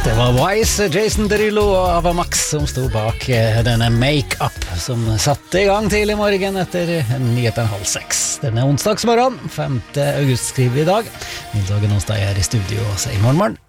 Det var Wise, Jason Derulo og Ava Max som stod bak denne make-up som satte I gang tidlig morgen etter 5:30. Denne onsdagsmorgen, 5. august skriver vi I dag. Nils Åge Nåstad I studio og sier morgen.